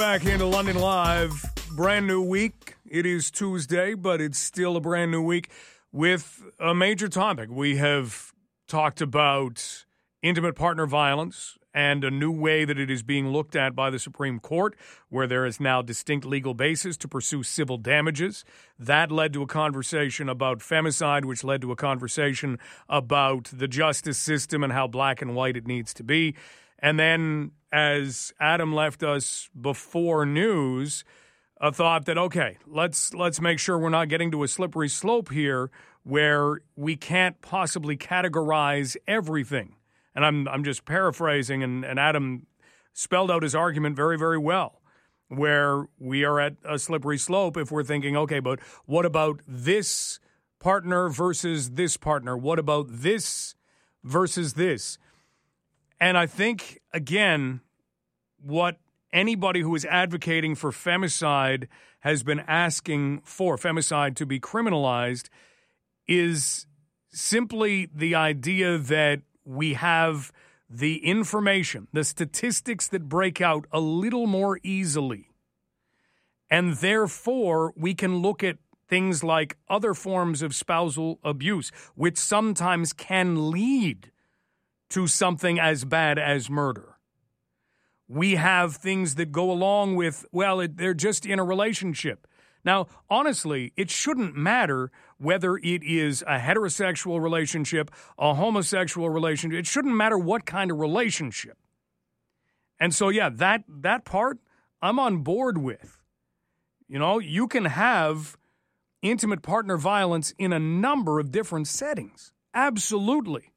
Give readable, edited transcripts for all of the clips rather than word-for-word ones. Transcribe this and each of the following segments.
Back into London Live, brand new week. It is Tuesday, but it's still a brand new week with a major topic. We have talked about intimate partner violence and a new way that it is being looked at by the Supreme Court, where there is now distinct legal basis to pursue civil damages. That led to a conversation about femicide, which led to a conversation about the justice system and how black and white it needs to be. And then, as Adam left us before news, a thought that, okay, let's make sure we're not getting to a slippery slope here where we can't possibly categorize everything. And I'm just paraphrasing, and Adam spelled out his argument very, very well, where we are at a slippery slope if we're thinking, okay, but what about this partner versus this partner? What about this versus this? And I think, again, what anybody who is advocating for femicide has been asking for, femicide to be criminalized, is simply the idea that we have the information, the statistics that break out a little more easily. And therefore, we can look at things like other forms of spousal abuse, which sometimes can lead to something as bad as murder. We have things that go along with, well, they're just in a relationship. Now, honestly, it shouldn't matter whether it is a heterosexual relationship, a homosexual relationship. It shouldn't matter what kind of relationship. And so, yeah, that part I'm on board with. You know, you can have intimate partner violence in a number of different settings. Absolutely.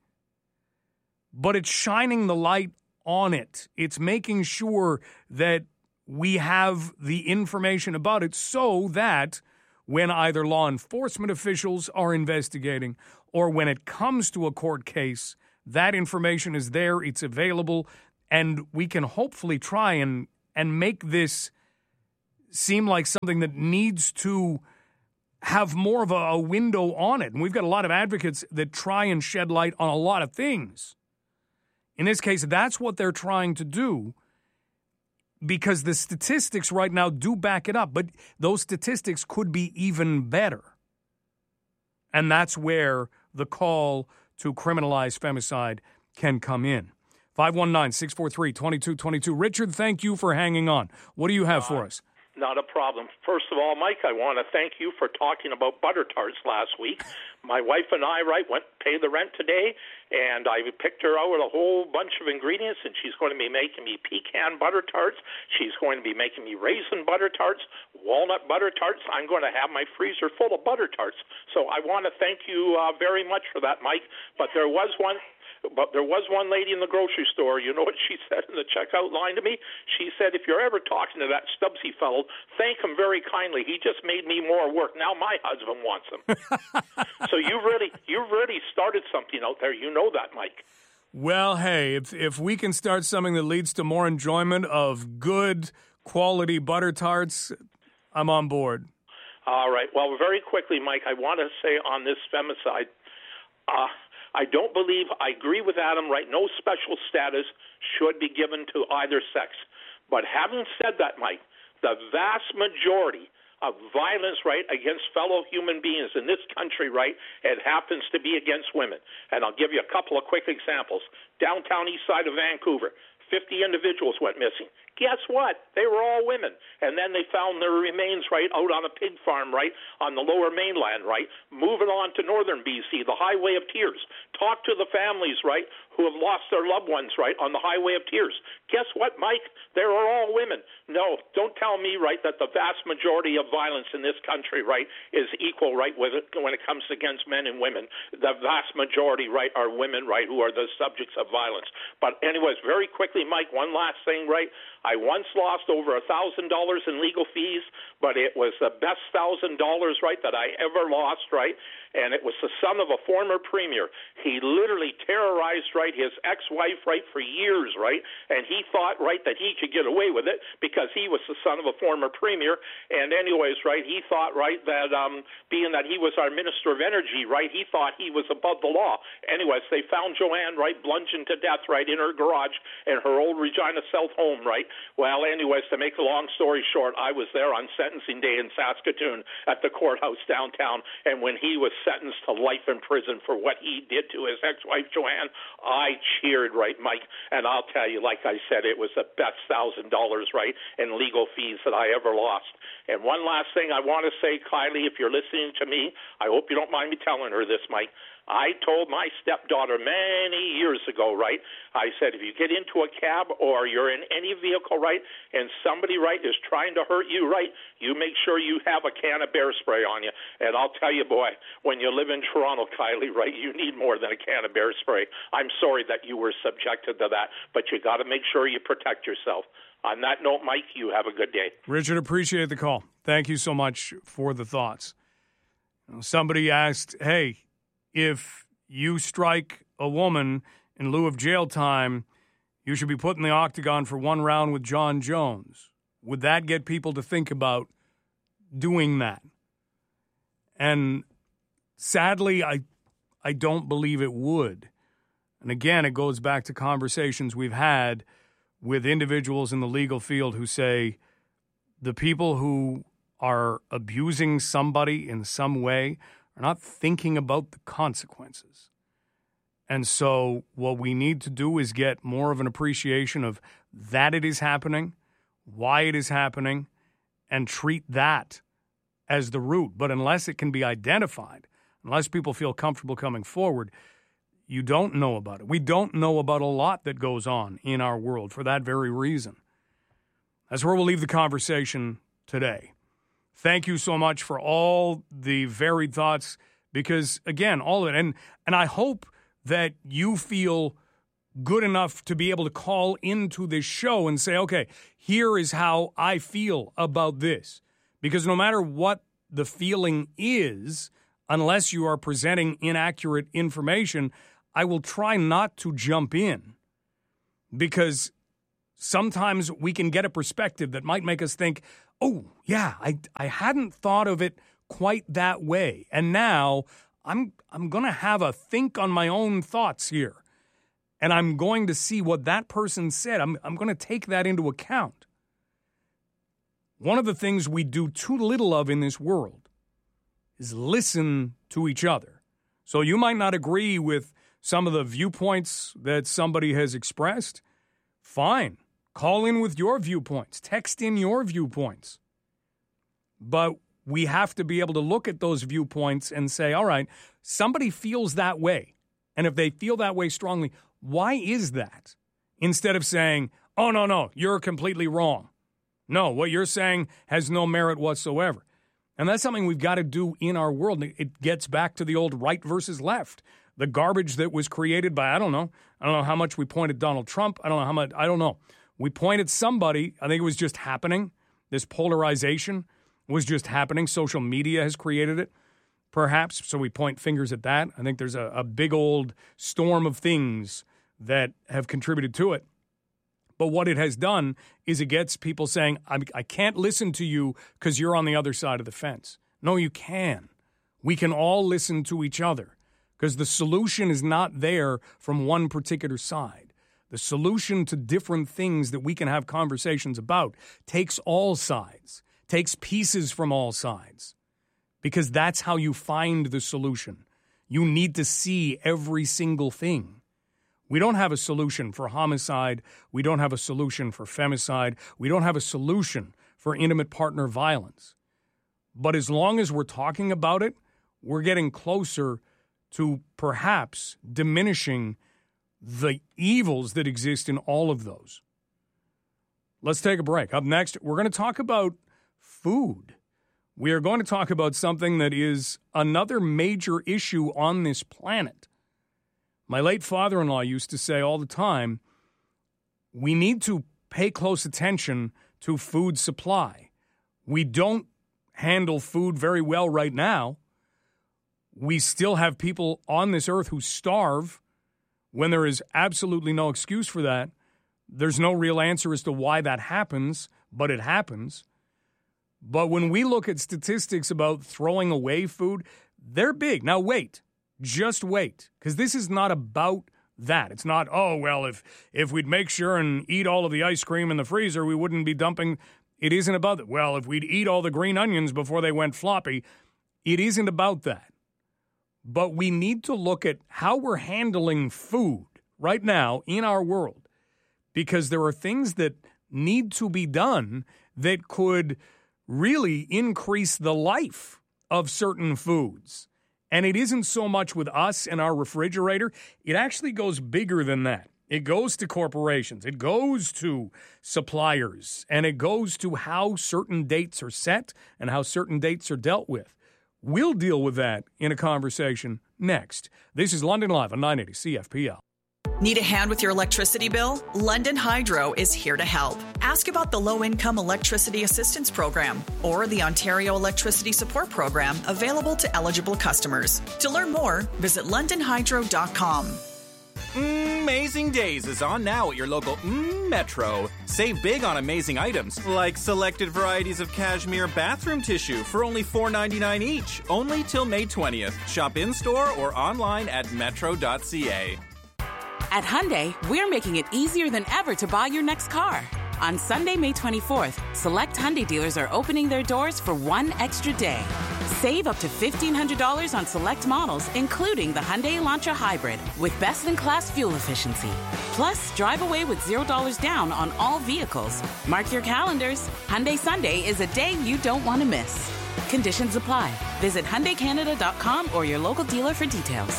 But it's shining the light on it. It's making sure that we have the information about it so that when either law enforcement officials are investigating or when it comes to a court case, that information is there, it's available, and we can hopefully try and make this seem like something that needs to have more of a window on it. And we've got a lot of advocates that try and shed light on a lot of things. In this case, that's what they're trying to do because the statistics right now do back it up, but those statistics could be even better. And that's where the call to criminalize femicide can come in. 519-643-2222. Richard, thank you for hanging on. What do you have for us? Not a problem. First of all, Mike, I want to thank you for talking about butter tarts last week. My wife and I, went pay the rent today, and I picked her out with a whole bunch of ingredients, and she's going to be making me pecan butter tarts. She's going to be making me raisin butter tarts, walnut butter tarts. I'm going to have my freezer full of butter tarts. So I want to thank you very much for that, Mike. But there was one lady in the grocery store, you know what she said in the checkout line to me? She said, if you're ever talking to that Stubbsy fellow, thank him very kindly. He just made me more work. Now my husband wants him. So you really started something out there. You know that, Mike. Well, hey, if we can start something that leads to more enjoyment of good quality butter tarts, I'm on board. All right. Well, very quickly, Mike, I want to say on this femicide, I don't believe, I agree with Adam, right? No special status should be given to either sex. But having said that, Mike, the vast majority of violence, right, against fellow human beings in this country, right, it happens to be against women. And I'll give you a couple of quick examples. Downtown east side of Vancouver, 50 individuals went missing. Guess what? They were all women. And then they found their remains, right, out on a pig farm, right, on the lower mainland, right. Moving on to northern BC, the Highway of Tears. Talk to the families, right, who have lost their loved ones, right, on the Highway of Tears. Guess what, Mike? They are all women. No, don't tell me, right, that the vast majority of violence in this country, right, is equal, right, when it comes against men and women. The vast majority, right, are women, right, who are the subjects of violence. But anyways, very quickly, Mike, one last thing, right. I once lost over $1,000 in legal fees, but it was the best $1,000, right, that I ever lost, right? And it was the son of a former premier. He literally terrorized, right, his ex-wife, right, for years, right? And he thought, right, that he could get away with it because he was the son of a former premier. And anyways, right, he thought, right, that being that he was our minister of energy, right, he thought he was above the law. Anyways, they found Joanne, right, bludgeoned to death, right, in her garage in her old Regina South home, right? Well, anyways, to make a long story short, I was there on sentencing day in Saskatoon at the courthouse downtown, and when he was sentenced to life in prison for what he did to his ex-wife, Joanne, I cheered, right, Mike? And I'll tell you, like I said, it was the best $1,000, right, in legal fees that I ever lost. And one last thing I want to say, Kylie, if you're listening to me, I hope you don't mind me telling her this, Mike. I told my stepdaughter many years ago, right, I said, if you get into a cab or you're in any vehicle, right, and somebody, right, is trying to hurt you, right, you make sure you have a can of bear spray on you. And I'll tell you, boy, when you live in Toronto, Kylie, right, you need more than a can of bear spray. I'm sorry that you were subjected to that, but you got to make sure you protect yourself. On that note, Mike, you have a good day. Richard, appreciate the call. Thank you so much for the thoughts. Somebody asked, hey, if you strike a woman in lieu of jail time, you should be put in the octagon for one round with John Jones. Would that get people to think about doing that? And sadly, I don't believe it would. And again, it goes back to conversations we've had with individuals in the legal field who say the people who are abusing somebody in some way are not thinking about the consequences. And so what we need to do is get more of an appreciation of that it is happening, why it is happening, and treat that as the root. But unless it can be identified, unless people feel comfortable coming forward, you don't know about it. We don't know about a lot that goes on in our world for that very reason. That's where we'll leave the conversation today. Thank you so much for all the varied thoughts because, again, all of it. And I hope that you feel good enough to be able to call into this show and say, okay, here is how I feel about this. Because no matter what the feeling is, unless you are presenting inaccurate information, I will try not to jump in because sometimes we can get a perspective that might make us think, oh, yeah, I hadn't thought of it quite that way. And now I'm going to have a think on my own thoughts here. And I'm going to see what that person said. I'm going to take that into account. One of the things we do too little of in this world is listen to each other. So you might not agree with some of the viewpoints that somebody has expressed. Fine. Call in with your viewpoints. Text in your viewpoints. But we have to be able to look at those viewpoints and say, all right, somebody feels that way. And if they feel that way strongly, why is that? Instead of saying, oh, no, you're completely wrong. No, what you're saying has no merit whatsoever. And that's something we've got to do in our world. It gets back to the old right versus left. The garbage that was created by, I don't know how much we pointed Donald Trump. I don't know. We pointed somebody. I think it was just happening. This polarization was just happening. Social media has created it, perhaps. So we point fingers at that. I think there's a big old storm of things that have contributed to it. But what it has done is it gets people saying, I can't listen to you because you're on the other side of the fence. No, you can. We can all listen to each other because the solution is not there from one particular side. The solution to different things that we can have conversations about takes all sides, takes pieces from all sides, because that's how you find the solution. You need to see every single thing. We don't have a solution for homicide. We don't have a solution for femicide. We don't have a solution for intimate partner violence. But as long as we're talking about it, we're getting closer to perhaps diminishing the evils that exist in all of those. Let's take a break. Up next, we're going to talk about food. We are going to talk about something that is another major issue on this planet. My late father-in-law used to say all the time, we need to pay close attention to food supply. We don't handle food very well right now. We still have people on this earth who starve when there is absolutely no excuse for that. There's no real answer as to why that happens, but it happens. But when we look at statistics about throwing away food, they're big. Now wait. Just wait, because this is not about that. It's not, oh, well, if we'd make sure and eat all of the ice cream in the freezer, we wouldn't be dumping. It isn't about that. Well, if we'd eat all the green onions before they went floppy, it isn't about that. But we need to look at how we're handling food right now in our world, because there are things that need to be done that could really increase the life of certain foods. And it isn't so much with us and our refrigerator. It actually goes bigger than that. It goes to corporations. It goes to suppliers. And it goes to how certain dates are set and how certain dates are dealt with. We'll deal with that in a conversation next. This is London Live on 980 CFPL. Need a hand with your electricity bill? London Hydro is here to help. Ask about the Low-Income Electricity Assistance Program or the Ontario Electricity Support Program available to eligible customers. To learn more, visit londonhydro.com. Amazing Days is on now at your local Metro. Save big on amazing items like selected varieties of cashmere bathroom tissue for only $4.99 each, only till May 20th. Shop in-store or online at metro.ca. At Hyundai, we're making it easier than ever to buy your next car. On Sunday, May 24th, select Hyundai dealers are opening their doors for one extra day. Save up to $1,500 on select models, including the Hyundai Elantra Hybrid, with best-in-class fuel efficiency. Plus, drive away with $0 down on all vehicles. Mark your calendars. Hyundai Sunday is a day you don't want to miss. Conditions apply. Visit HyundaiCanada.com or your local dealer for details.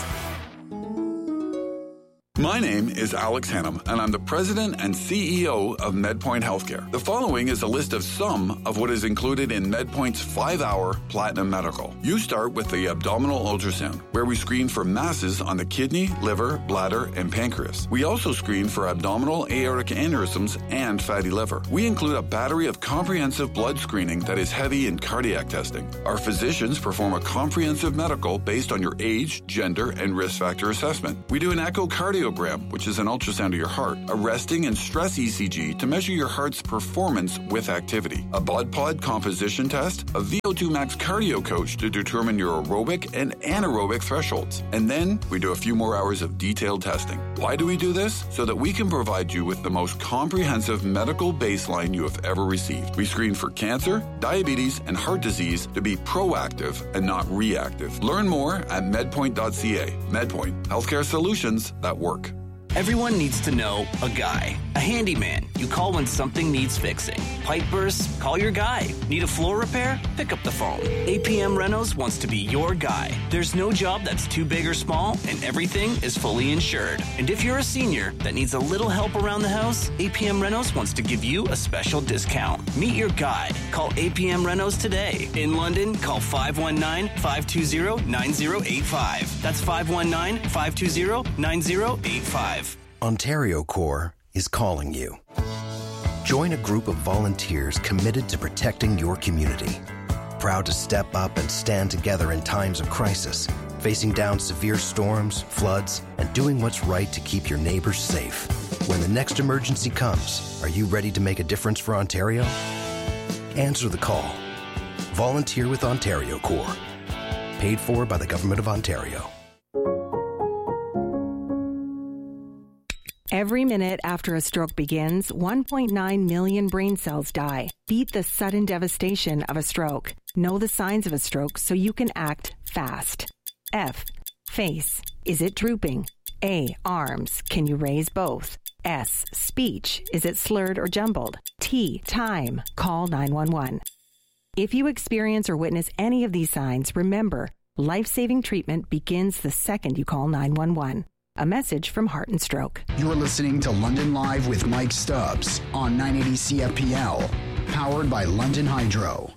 My name is Alex Hannum, and I'm the president and CEO of MedPoint Healthcare. The following is a list of some of what is included in MedPoint's 5-hour Platinum Medical. You start with the abdominal ultrasound, where we screen for masses on the kidney, liver, bladder, and pancreas. We also screen for abdominal aortic aneurysms and fatty liver. We include a battery of comprehensive blood screening that is heavy in cardiac testing. Our physicians perform a comprehensive medical based on your age, gender, and risk factor assessment. We do an echocardiogram, which is an ultrasound of your heart, a resting and stress ECG to measure your heart's performance with activity, a blood pod composition test, a VO2 max cardio coach to determine your aerobic and anaerobic thresholds. And then we do a few more hours of detailed testing. Why do we do this? So that we can provide you with the most comprehensive medical baseline you have ever received. We screen for cancer, diabetes, and heart disease to be proactive and not reactive. Learn more at medpoint.ca. MedPoint, healthcare solutions that work. Everyone needs to know a guy, a handyman. You call when something needs fixing. Pipe bursts? Call your guy. Need a floor repair? Pick up the phone. APM Renos wants to be your guy. There's no job that's too big or small, and everything is fully insured. And if you're a senior that needs a little help around the house, APM Renos wants to give you a special discount. Meet your guy. Call APM Renos today. In London, call 519-520-9085. That's 519-520-9085. Ontario Corps is calling you. Join a group of volunteers committed to protecting your community. Proud to step up and stand together in times of crisis, facing down severe storms, floods, and doing what's right to keep your neighbors safe. When the next emergency comes, are you ready to make a difference for Ontario? Answer the call. Volunteer with Ontario Corps. Paid for by the Government of Ontario. Every minute after a stroke begins, 1.9 million brain cells die. Beat the sudden devastation of a stroke. Know the signs of a stroke so you can act fast. F. Face. Is it drooping? A. Arms. Can you raise both? S. Speech. Is it slurred or jumbled? T. Time. Call 911. If you experience or witness any of these signs, remember, life-saving treatment begins the second you call 911. A message from Heart and Stroke. You're listening to London Live with Mike Stubbs on 980 CFPL, powered by London Hydro.